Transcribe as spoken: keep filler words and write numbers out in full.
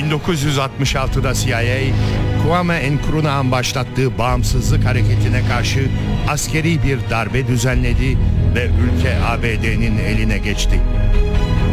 bin dokuz yüz altmış altıda C I A, Kwame Nkrumah'ın başlattığı bağımsızlık hareketine karşı askeri bir darbe düzenledi ve ülke A B D'nin eline geçti.